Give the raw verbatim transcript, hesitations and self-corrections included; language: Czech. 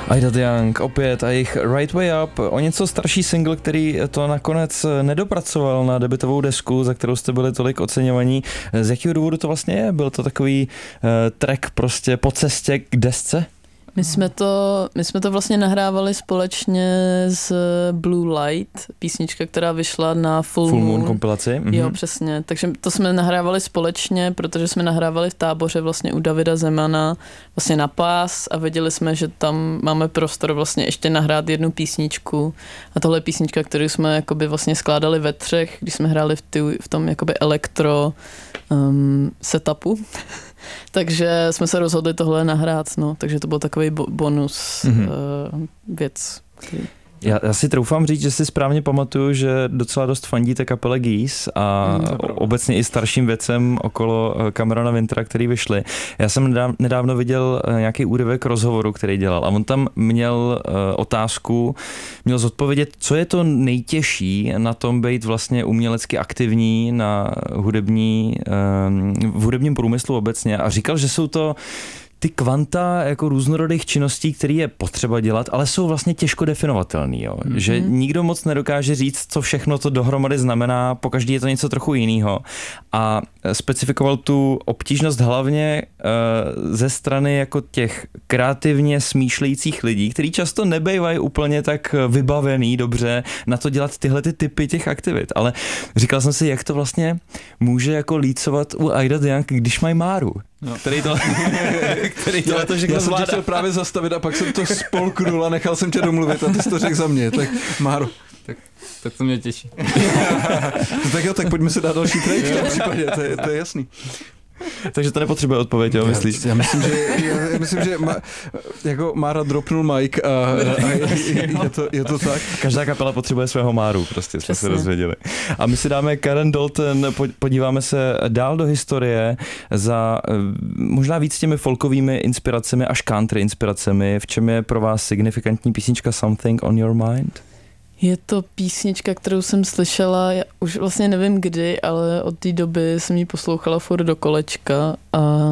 Ida Young opět a jejich Right Way Up, o něco starší single, který to nakonec nedopracoval na debutovou desku, za kterou jste byli tolik oceňovaní. Z jakého důvodu to vlastně je? Byl to takový uh, track prostě po cestě k desce? My jsme to, my jsme to vlastně nahrávali společně s Blue Light, písnička, která vyšla na Full, Full Moon. Moon kompilaci. Mhm. Jo, přesně. Takže to jsme nahrávali společně, protože jsme nahrávali v Táboře vlastně u Davida Zemana vlastně na pás a věděli jsme, že tam máme prostor vlastně ještě nahrát jednu písničku. A tohle je písnička, kterou jsme jakoby vlastně skládali ve třech, když jsme hráli v, ty, v tom jakoby elektro um, setupu. Takže jsme se rozhodli tohle nahrát, no, takže to byl takový bo- bonus mm-hmm. uh, věc. Který... Já, já si troufám říct, že si správně pamatuju, že docela dost fandíte kapele Geese a mm, obecně i starším věcem okolo Camerona Wintera, který vyšly. Já jsem nedávno viděl nějaký úryvek rozhovoru, který dělal a on tam měl uh, otázku, měl zodpovědět, co je to nejtěžší na tom být vlastně umělecky aktivní na hudební, um, v hudebním průmyslu obecně a říkal, že jsou to ty kvanta jako různorodých činností, které je potřeba dělat, ale jsou vlastně těžko definovatelný. Jo? Mm-hmm. Že nikdo moc nedokáže říct, co všechno to dohromady znamená, pokaždý je to něco trochu jiného. A specifikoval tu obtížnost hlavně uh, ze strany jako těch kreativně smýšlejících lidí, kteří často nebejvají úplně tak vybavený dobře na to dělat tyhle ty typy těch aktivit. Ale říkal jsem si, jak to vlastně může jako lícovat u Ida Young, když mají Máru. No. Který to, který to, já, to já jsem tě chtěl právě zastavit a pak jsem to spolknul a nechal jsem tě domluvit a ty jsi to řekl za mě. Tak Máro. Tak, tak to mě těší. No tak jo, tak pojďme se dát další track v tom případě, to je, to je jasný. Takže to nepotřebuje odpověď, jo, myslíš? Já, já myslím, že, já myslím, že ma, jako Mára dropnul mic a, a je, to, je to tak. Každá kapela potřebuje svého Máru, prostě jsme se dozvěděli. A my si dáme Karen Dalton, podíváme se dál do historie za možná víc těmi folkovými inspiracemi až country inspiracemi. V čem je pro vás signifikantní písnička Something on Your Mind? Je to písnička, kterou jsem slyšela, já už vlastně nevím kdy, ale od té doby jsem ji poslouchala furt do kolečka a